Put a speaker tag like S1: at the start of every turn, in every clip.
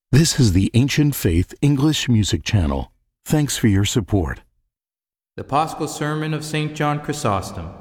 S1: This is the Ancient Faith English Music Channel. Thanks for your support.
S2: The Paschal Sermon of St. John Chrysostom.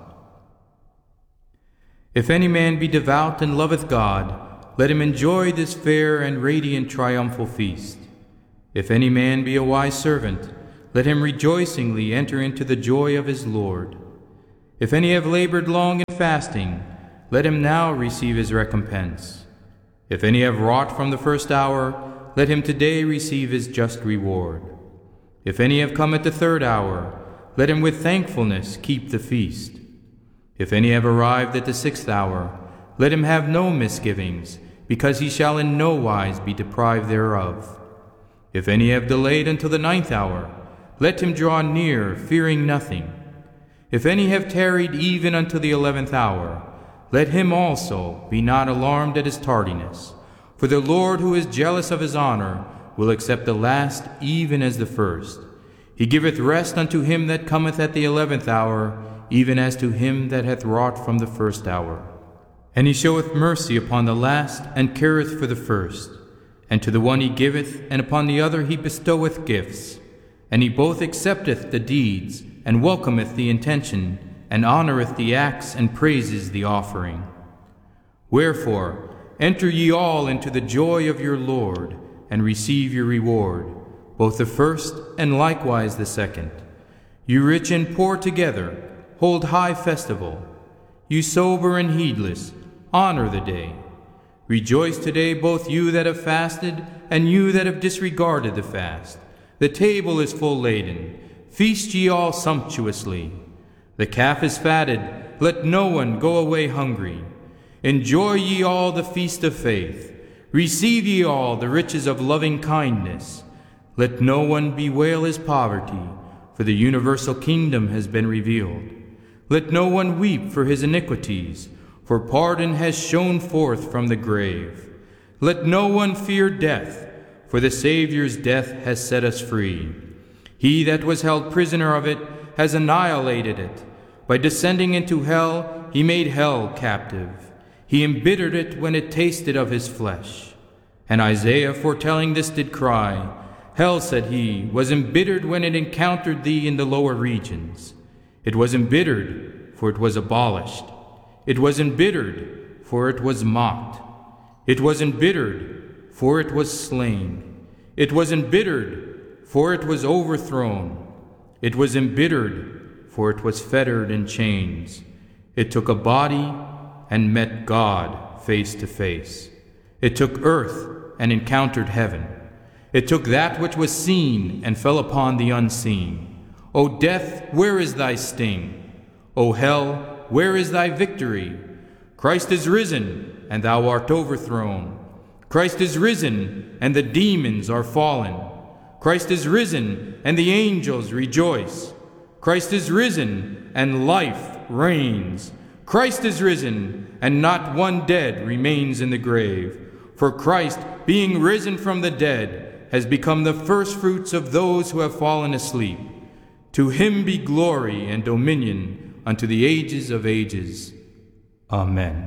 S2: If any man be devout and loveth God, let him enjoy this fair and radiant triumphal feast. If any man be a wise servant, let him rejoicingly enter into the joy of his Lord. If any have labored long in fasting, let him now receive his recompense. If any have wrought from the first hour, let him today receive his just reward. If any have come at the third hour, let him with thankfulness keep the feast. If any have arrived at the sixth hour, let him have no misgivings, because he shall in no wise be deprived thereof. If any have delayed until the ninth hour, let him draw near, fearing nothing. If any have tarried even until the 11th hour, let him also be not alarmed at his tardiness. For the Lord, who is jealous of his honor, will accept the last even as the first. He giveth rest unto him that cometh at the 11th hour, even as to him that hath wrought from the first hour. And he showeth mercy upon the last, and careth for the first. And to the one he giveth, and upon the other he bestoweth gifts. And he both accepteth the deeds, and welcometh the intention, and honoureth the acts, and praises the offering. Wherefore, enter ye all into the joy of your Lord, and receive your reward, both the first and likewise the second. You rich and poor together, hold high festival. You sober and heedless, honor the day. Rejoice today, both you that have fasted, and you that have disregarded the fast. The table is full laden. Feast ye all sumptuously. The calf is fatted. Let no one go away hungry. Enjoy ye all the feast of faith. Receive ye all the riches of loving kindness. Let no one bewail his poverty, for the universal kingdom has been revealed. Let no one weep for his iniquities, for pardon has shone forth from the grave. Let no one fear death, for the Saviour's death has set us free. He that was held prisoner of it has annihilated it. By descending into hell, he made hell captive. He embittered it when it tasted of his flesh. And Isaiah, foretelling this, did cry, Hell, said he, was embittered when it encountered thee in the lower regions. It was embittered, for it was abolished. It was embittered, for it was mocked. It was embittered, for it was slain. It was embittered, for it was overthrown. It was embittered, for it was fettered in chains. It took a body and met God face to face. It took earth and encountered heaven. It took that which was seen and fell upon the unseen. O death, where is thy sting? O hell, where is thy victory? Christ is risen, and thou art overthrown. Christ is risen, and the demons are fallen. Christ is risen, and the angels rejoice. Christ is risen, and life reigns. Christ is risen, and not one dead remains in the grave. For Christ, being risen from the dead, has become the firstfruits of those who have fallen asleep. To him be glory and dominion unto the ages of ages. Amen.